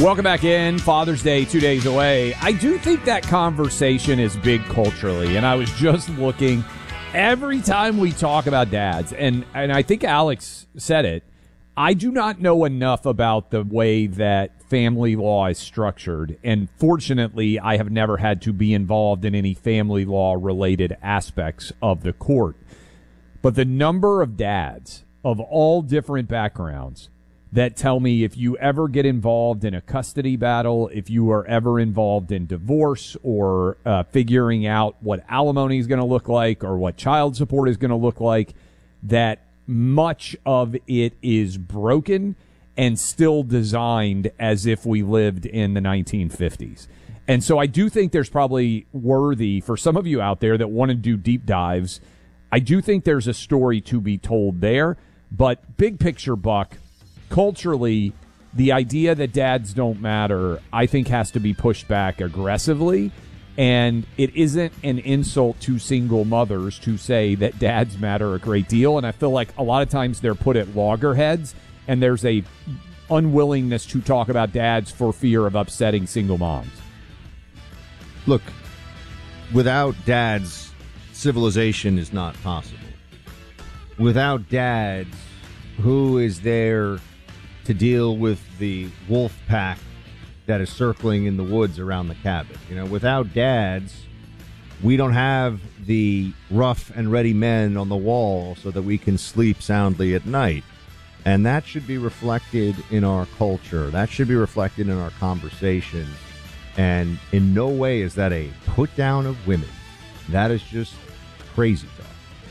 Welcome back in. Father's Day, 2 days away. I do think that conversation is big culturally, and I was just looking every time we talk about dads, and I think Alex said it, I do not know enough about the way that family law is structured, and fortunately, I have never had to be involved in any family law-related aspects of the court. But the number of dads of all different backgrounds that tell me if you ever get involved in a custody battle, if you are ever involved in divorce or figuring out what alimony is going to look like or what child support is going to look like, that much of it is broken and still designed as if we lived in the 1950s. And so I do think there's probably worthy for some of you out there that want to do deep dives. I do think there's a story to be told there, but big picture, Buck, culturally, the idea that dads don't matter, I think, has to be pushed back aggressively. And it isn't an insult to single mothers to say that dads matter a great deal. And I feel like a lot of times they're put at loggerheads, and there's a unwillingness to talk about dads for fear of upsetting single moms. Look, without dads, civilization is not possible. Without dads, who is there to deal with the wolf pack that is circling in the woods around the cabin? You know, without dads, we don't have the rough and ready men on the wall so that we can sleep soundly at night. And that should be reflected in our culture. That should be reflected in our conversations. And in no way is that a put down of women. That is just crazy talk.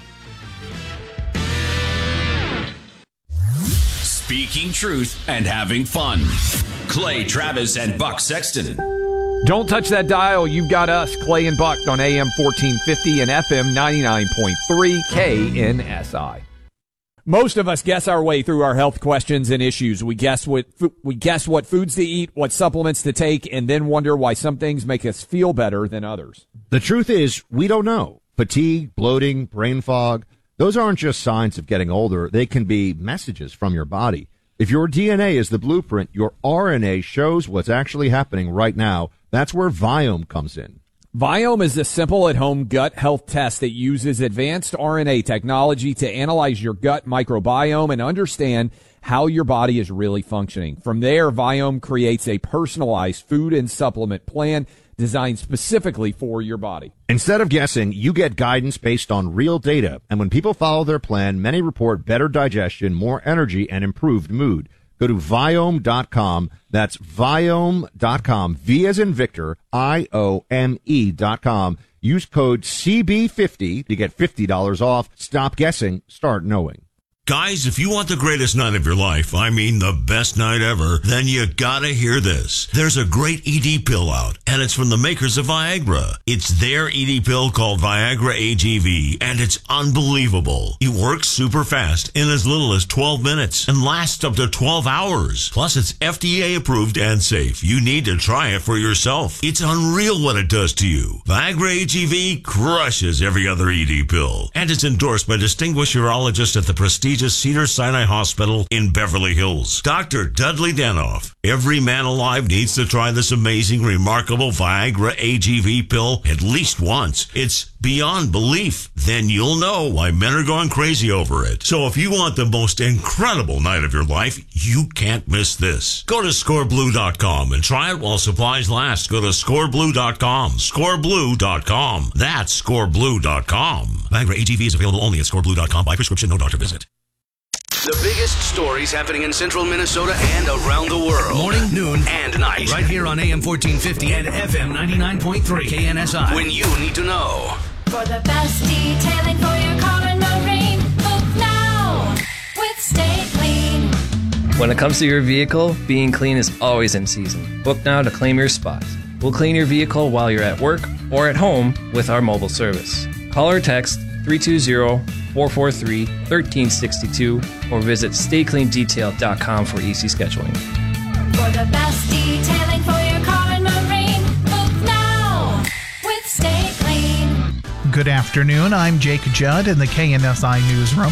Speaking truth and having fun. Clay Travis and Buck Sexton. Don't touch that dial. You've got us, Clay and Buck, on AM 1450 and FM 99.3 KNSI. Most of us guess our way through our health questions and issues. We guess what foods to eat, what supplements to take, and then wonder why some things make us feel better than others. The truth is, we don't know. Fatigue, bloating, brain fog, those aren't just signs of getting older. They can be messages from your body. If your DNA is the blueprint, your RNA shows what's actually happening right now. That's where Viome comes in. Viome is a simple at-home gut health test that uses advanced RNA technology to analyze your gut microbiome and understand how your body is really functioning. From there, Viome creates a personalized food and supplement plan designed specifically for your body. Instead of guessing, you get guidance based on real data. And when people follow their plan, many report better digestion, more energy, and improved mood. Go to Viome.com. That's Viome.com. V as in Victor, IOME.com. Use code CB50 to get $50 off. Stop guessing. Start knowing. Guys, if you want the greatest night of your life, I mean the best night ever, then you gotta hear this. There's a great ED pill out, and it's from the makers of Viagra. It's their ED pill called Viagra AGV, and it's unbelievable. It works super fast in as little as 12 minutes and lasts up to 12 hours. Plus, it's FDA approved and safe. You need to try it for yourself. It's unreal what it does to you. Viagra AGV crushes every other ED pill, and it's endorsed by distinguished urologists at the prestigious Cedars-Sinai Hospital in Beverly Hills. Dr. Dudley Danoff. Every man alive needs to try this amazing, remarkable Viagra AGV pill at least once. It's beyond belief. Then you'll know why men are going crazy over it. So if you want the most incredible night of your life, you can't miss this. Go to scoreblue.com and try it while supplies last. Go to scoreblue.com. Scoreblue.com. That's scoreblue.com. Viagra AGV is available only at scoreblue.com by prescription, no doctor visit. The biggest stories happening in central Minnesota and around the world. Morning, noon, and night. Right here on AM 1450 and FM 99.3 KNSI. When you need to know. For the best detailing for your car and marine, book now with Stay Clean. When it comes to your vehicle, being clean is always in season. Book now to claim your spot. We'll clean your vehicle while you're at work or at home with our mobile service. Call or text 320-443-1362 or visit staycleandetail.com for easy scheduling. For the best detailing for your car and marine, book now with Stay Clean. Good afternoon. I'm Jake Judd in the KNSI Newsroom.